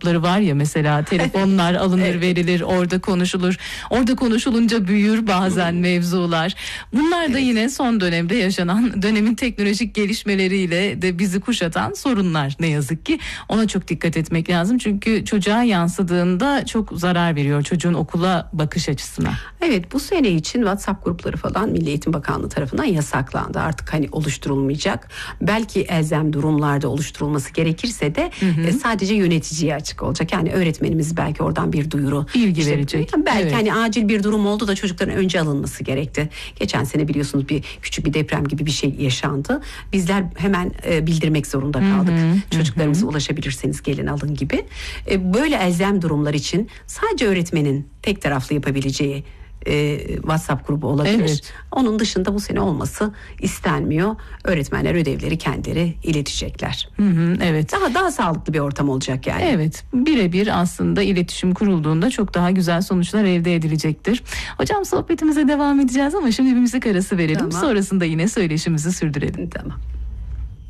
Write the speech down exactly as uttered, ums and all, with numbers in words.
grupları var ya, mesela telefonlar alınır Evet. verilir, orada konuşulur. Orada konuşulunca büyür bazen mevzular. Bunlar da Evet. yine son dönemde yaşanan, dönemin teknolojik gelişmeleriyle de bizi kuşatan sorunlar ne yazık ki. Ona çok dikkat etmek lazım. Çünkü çocuğa yansıdığında çok zarar veriyor çocuğun okula bakış açısına. Evet, bu sene için WhatsApp grupları falan Milli Eğitim Bakanlığı tarafından yasaklandı. Artık hani oluşturulmayacak. Belki elzem durumlarda oluşturulması gerekirse de hı hı. E, sadece yöneticiye açık olacak. Yani öğretmenimiz belki oradan bir duyuru bilgi işte, verecek. Belki evet. hani acil bir durum oldu da çocukların önce alınması gerekti. Geçen sene biliyorsunuz bir küçük bir deprem gibi bir şey yaşandı. Bizler hemen e, bildirmek zorunda kaldık. Hı hı. Çocuklarımıza hı hı. ulaşabilirseniz gelin alın gibi. E, böyle elzem durumlar için sadece öğretmenin tek taraflı yapabileceği E, WhatsApp grubu olabilir. Evet. Onun dışında bu sene olması istenmiyor. Öğretmenler ödevleri kendileri iletecekler. Hı hı, evet. Daha daha sağlıklı bir ortam olacak yani. Evet. Birebir aslında iletişim kurulduğunda çok daha güzel sonuçlar elde edilecektir. Hocam, sohbetimize devam edeceğiz ama şimdi bir müzik arası verelim. Tamam. Sonrasında yine söyleşimizi sürdürelim. Tamam.